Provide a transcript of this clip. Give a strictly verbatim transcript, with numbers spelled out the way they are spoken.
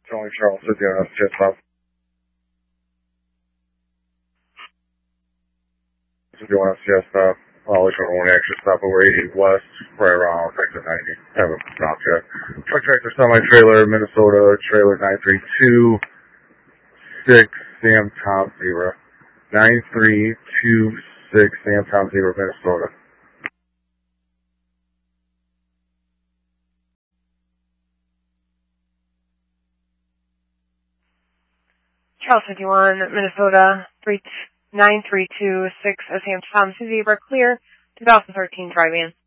Tony Charles, Cynthia, just up. fifty-one S T S stop. Well, we one extra stop over eighty west, right around exit ninety. Haven't stopped yet. Truck tractor semi-trailer, Minnesota, trailer nine three two six, Sam Tom Zero. nine three two six, Sam Tom Zero, Minnesota. Charles fifty-one, Minnesota, nine three two six, Sam Tom Zebra, clear, twenty thirteen driving.